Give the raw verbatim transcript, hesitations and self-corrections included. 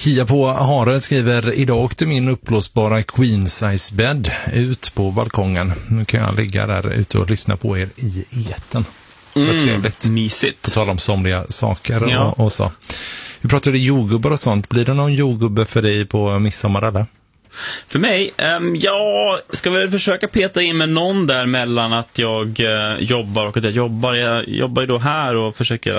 Kia på Hare skriver: idag åkte min uppblåsbara queen size bed ut på balkongen. Nu kan jag ligga där ute och lyssna på er i eten. Mm, trevligt. Mysigt. På tal om somliga saker ja. och, och så. Vi pratade jordgubbar och sånt. Blir det någon jordgubbe för dig på midsommar eller? För mig, um, ja, ska vi försöka peta in med någon där mellan att jag uh, jobbar och att jag jobbar. Jag jobbar ju då här och försöker